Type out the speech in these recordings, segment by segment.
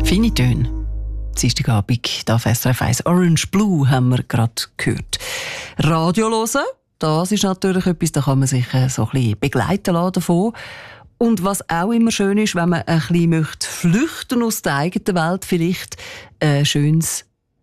Feine Töne. Dienstagabend hier auf SRF 1. Orange Blue haben wir gerade gehört. Radio hören, das ist natürlich etwas, da kann man sich so ein bisschen begleiten lassen davon. Und was auch immer schön ist, wenn man ein bisschen flüchten aus der eigenen Welt, vielleicht ein schönes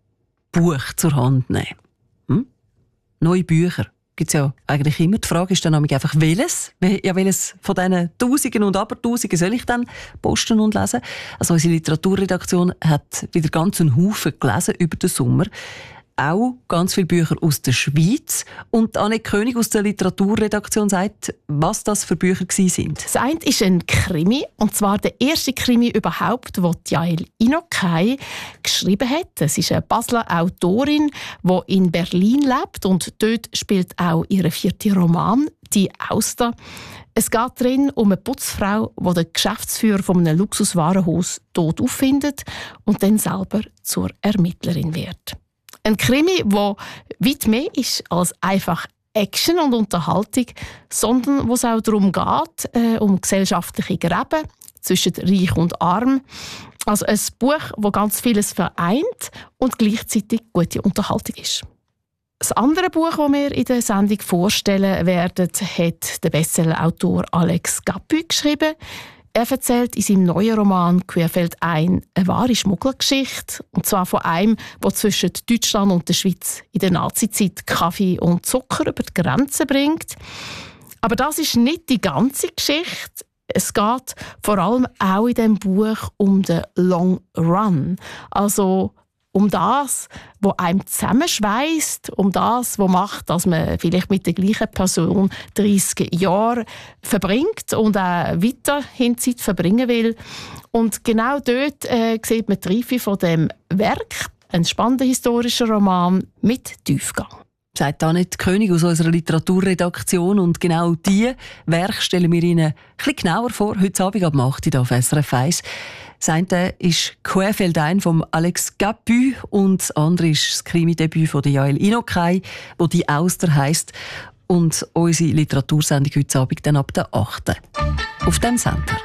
Buch zur Hand nehmen. Neue Bücher gibt es ja eigentlich immer. Die Frage ist dann einfach, welches? Ja, welches von diesen Tausenden und Abertausenden soll ich dann posten und lesen? Also unsere Literaturredaktion hat wieder ganz einen Haufen gelesen über den Sommer. Auch ganz viele Bücher aus der Schweiz. Und Anne König aus der Literaturredaktion sagt, was das für Bücher waren. Das eine ist ein Krimi, und zwar der erste Krimi überhaupt, den Yael Inokai geschrieben hat. Es ist eine Basler Autorin, die in Berlin lebt, und dort spielt auch ihr 4. Roman, «Die Auster». Es geht darin um eine Putzfrau, die den Geschäftsführer von einem Luxuswarenhaus tot auffindet und dann selber zur Ermittlerin wird. Ein Krimi, der weit mehr ist als einfach Action und Unterhaltung, sondern wo es auch darum geht, um gesellschaftliche Gräben zwischen Reich und Arm. Also ein Buch, das ganz vieles vereint und gleichzeitig gute Unterhaltung ist. Das andere Buch, das wir in der Sendung vorstellen werden, hat der Bestsellerautor Alex Gappy geschrieben. Er erzählt in seinem neuen Roman «Querfeld ein» eine wahre Schmugglergeschichte. Und zwar von einem, der zwischen Deutschland und der Schweiz in der Nazizeit Kaffee und Zucker über die Grenze bringt. Aber das ist nicht die ganze Geschichte. Es geht vor allem auch in diesem Buch um den Long Run. Also um das, was einem zusammenschweisst, um das, was macht, dass man vielleicht mit der gleichen Person 30 Jahre verbringt und auch weiterhin Zeit verbringen will. Und genau dort sieht man die Reife von dem Werk, ein spannender historischer Roman mit Tiefgang. Sagt Annette König aus unserer Literaturredaktion. Und genau diese Werke stellen wir Ihnen ein bisschen genauer vor, heute Abend ab 8 Uhr auf SRF 1. Das eine ist «Querfeld ein» von Alex Gappy und das andere ist das Krimi-Debüt von Yael Inokai, wo «Die Auster» heisst. Und unsere Literatursendung heute Abend dann ab der 8. auf dem Sender.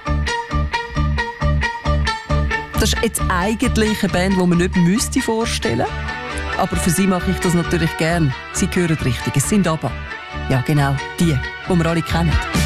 Das ist jetzt eigentlich eine Band, die man nicht vorstellen müsste. Aber für sie mache ich das natürlich gern. Sie hören richtig, es sind ABBA. Ja, genau, die wir alle kennen.